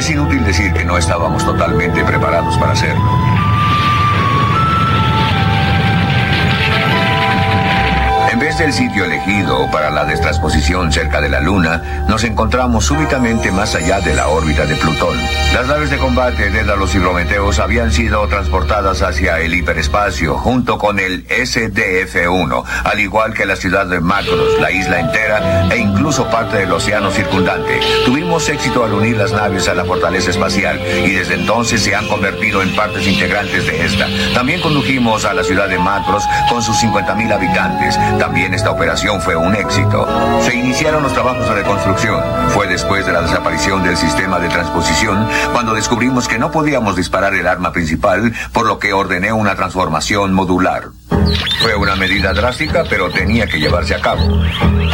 Es inútil decir que no estábamos totalmente preparados para hacerlo. En vez del sitio elegido para la destransposición cerca de la Luna, nos encontramos súbitamente más allá de la órbita de Plutón. Las naves de combate de Dédalos y Prometheus habían sido transportadas hacia el hiperespacio junto con el SDF-1, al igual que la ciudad de Macros, la isla entera e incluso parte del océano circundante. Tuvimos éxito al unir las naves a la fortaleza espacial y desde entonces se han convertido en partes integrantes de esta. También condujimos a la ciudad de Macros con sus 50.000 habitantes. También esta operación fue un éxito. Se iniciaron los trabajos de reconstrucción. Fue después de la desaparición del sistema de transposición cuando descubrimos que no podíamos disparar el arma principal, por lo que ordené una transformación modular. Fue una medida drástica, pero tenía que llevarse a cabo.